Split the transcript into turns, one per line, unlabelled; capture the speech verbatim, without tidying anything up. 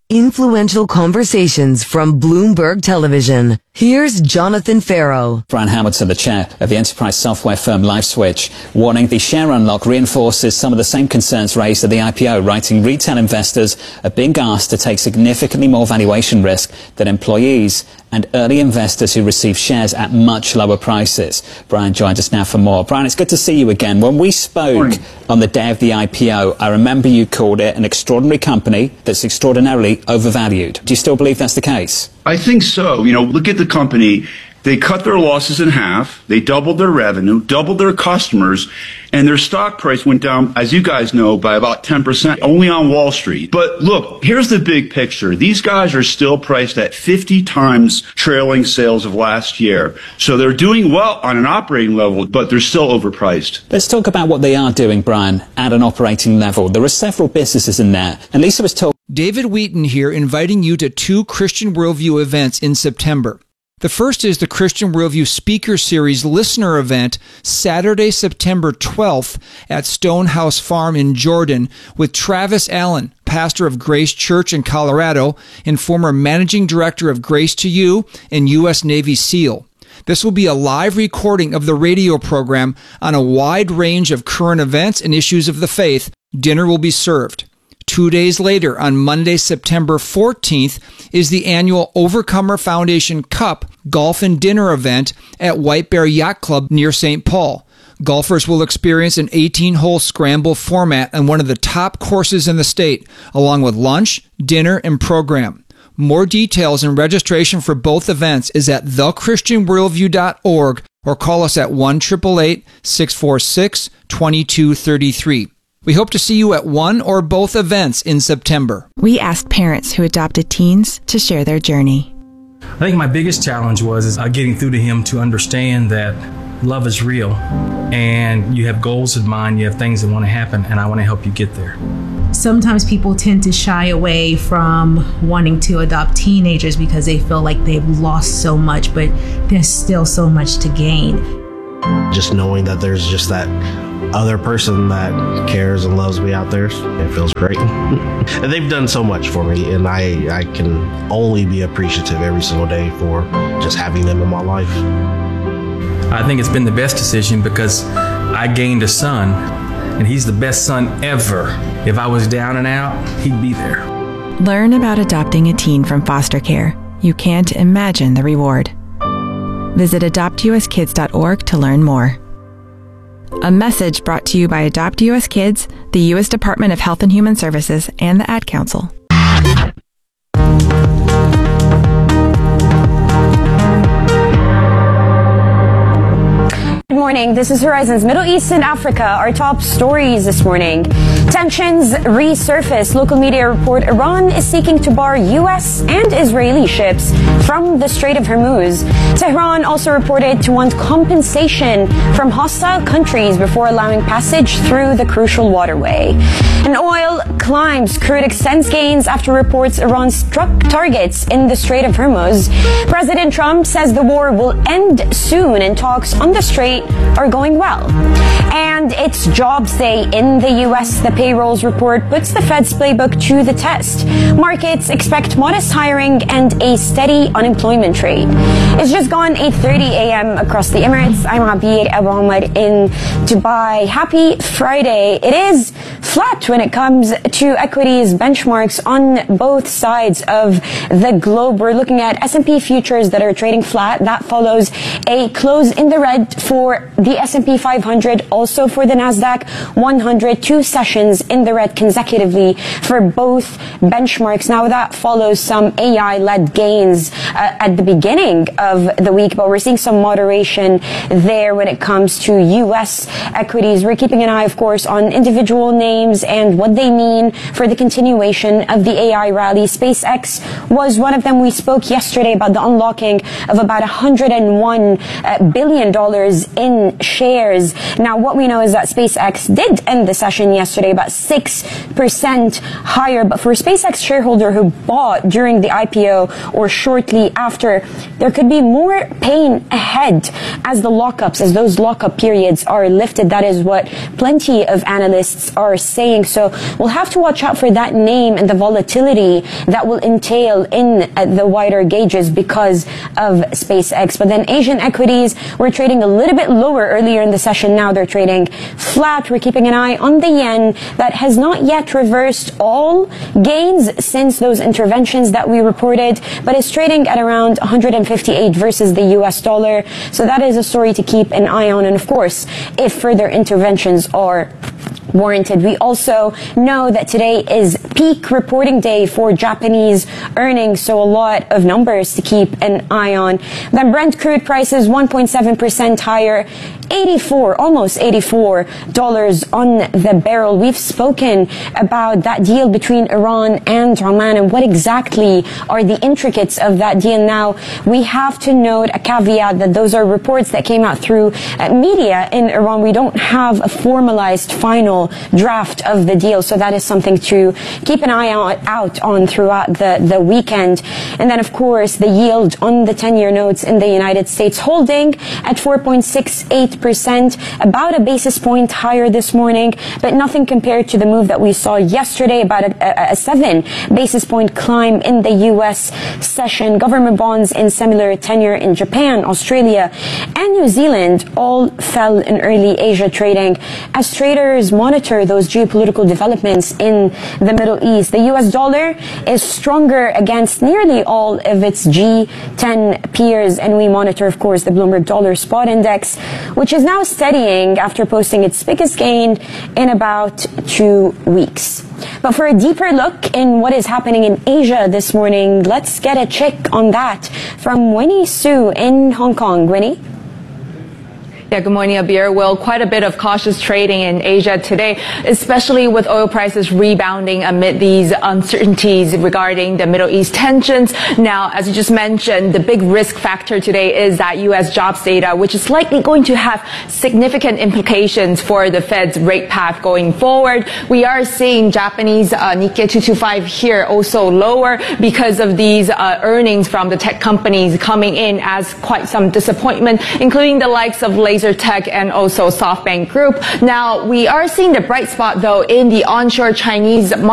Influential conversations from Bloomberg Television. Here's Jonathan Farrow.
Brian Hamilton, the chair of the enterprise software firm LifeSwitch, warning the share unlock reinforces some of the same concerns raised at the I P O, writing retail investors are being asked to take significantly more valuation risk than employees and early investors who receive shares at much lower prices. Brian joins us now for more. Brian, it's good to see you again. When we spoke Morning. on the day of the I P O, I remember you called it an extraordinary company that's extraordinarily overvalued. Do you still believe that's the case?
I think so. You know, look at the company. They cut their losses in half. They doubled their revenue, doubled their customers, and their stock price went down, as you guys know, by about ten percent only on Wall Street. But look, here's the big picture. These guys are still priced at fifty times trailing sales of last year. So they're doing well on an operating level, but they're still overpriced.
Let's talk about what they are doing, Brian, at an operating level. There are several businesses in there, and Lisa was talking.
David Wheaton here, inviting you to two Christian Worldview events in September. The first is the Christian Worldview Speaker Series listener event, Saturday, September twelfth at Stonehouse Farm in Jordan with Travis Allen, pastor of Grace Church in Colorado and former managing director of Grace to You and U S Navy SEAL. This will be a live recording of the radio program on a wide range of current events and issues of the faith. Dinner will be served. Two days later, on Monday, September fourteenth, is the annual Overcomer Foundation Cup Golf and Dinner event at White Bear Yacht Club near Saint Paul. Golfers will experience an eighteen-hole scramble format on one of the top courses in the state, along with lunch, dinner, and program. More details and registration for both events is at the christian worldview dot org or call us at one eight eight eight, six four six, two two three three. We hope to see you at one or both events in September.
We asked parents who adopted teens to share their journey.
I think my biggest challenge was is uh, getting through to him to understand that love is real and you have goals in mind, you have things that want to happen, and I want to help you get there.
Sometimes people tend to shy away from wanting to adopt teenagers because they feel like they've lost so much, but there's still so much to gain.
Just knowing that there's just that other person that cares and loves me out there, it feels great. And they've done so much for me, and I, I can only be appreciative every single day for just having them in my life.
I think it's been the best decision because I gained a son, and he's the best son ever. If I was down and out, he'd be there.
Learn about adopting a teen from foster care. You can't imagine the reward. Visit adopt u s kids dot org to learn more. A message brought to you by Adopt U S Kids, the U S Department of Health and Human Services, and the Ad Council.
Good morning. This is Horizon's Middle East and Africa. Our top stories this morning. Tensions resurface. Local media report Iran is seeking to bar U S and Israeli ships from the Strait of Hormuz. Tehran also reported to want compensation from hostile countries before allowing passage through the crucial waterway. And oil climbs. Crude extends gains after reports Iran struck targets in the Strait of Hormuz. President Trump says the war will end soon and talks on the strait are going well. And it's jobs day in the U S. The payrolls report puts the Fed's playbook to the test. Markets expect modest hiring and a steady unemployment rate. It's just gone eight thirty a.m. across the Emirates. I'm Abir Abu Omar in Dubai. Happy Friday. It is flat when it comes to equities benchmarks on both sides of the globe. We're looking at S and P futures that are trading flat. That follows a close in the red for the S and P five hundred, also for the Nasdaq one hundred, two sessions in the red consecutively for both benchmarks. Now that follows some A I-led gains uh, at the beginning of the week, but we're seeing some moderation there when it comes to U S equities. We're keeping an eye, of course, on individual names and what they mean for the continuation of the A I rally. SpaceX was one of them. We spoke yesterday about the unlocking of about one hundred one billion dollars in shares. Now, what we know is was that SpaceX did end the session yesterday about six percent higher. But for a SpaceX shareholder who bought during the I P O or shortly after, there could be more pain ahead as the lockups, as those lockup periods are lifted. That is what plenty of analysts are saying. So we'll have to watch out for that name and the volatility that will entail in uh, the wider gauges because of SpaceX. But then Asian equities were trading a little bit lower earlier in the session. Now they're trading flat. We're keeping an eye on the yen that has not yet reversed all gains since those interventions that we reported, but is trading at around one hundred fifty-eight versus the U S dollar. So that is a story to keep an eye on. And of course, if further interventions are warranted. We also know that today is peak reporting day for Japanese earnings, so a lot of numbers to keep an eye on. Then Brent crude prices one point seven percent higher, eighty-four, almost eighty-four dollars on the barrel. We've spoken about that deal between Iran and Oman and what exactly are the intricates of that deal. Now, we have to note a caveat that those are reports that came out through uh, media in Iran. We don't have a formalized final draft of the deal, so that is something to keep an eye out, out on throughout the, the weekend. And then, of course, the yield on the ten-year notes in the United States holding at four point six eight percent, about a basis point higher this morning, but nothing compared to the move that we saw yesterday, about a, a, a seven basis point climb in the U S session. Government bonds in similar tenure in Japan, Australia, and New Zealand all fell in early Asia trading as traders monitor those geopolitical developments in the Middle East. The U S dollar is stronger against nearly all of its G ten peers, and we monitor, of course, the Bloomberg Dollar Spot Index, which is now steadying after posting its biggest gain in about two weeks. But for a deeper look in what is happening in Asia this morning, let's get a check on that from Winnie Su in Hong Kong. Winnie?
Yeah, good morning, Abir. Well, quite a bit of cautious trading in Asia today, especially with oil prices rebounding amid these uncertainties regarding the Middle East tensions. Now, as you just mentioned, the big risk factor today is that U S jobs data, which is likely going to have significant implications for the Fed's rate path going forward. We are seeing Japanese uh, Nikkei two twenty-five here also lower because of these uh, earnings from the tech companies coming in as quite some disappointment, including the likes of LaserTech and also SoftBank Group. Now, we are seeing the bright spot, though, in the onshore Chinese market.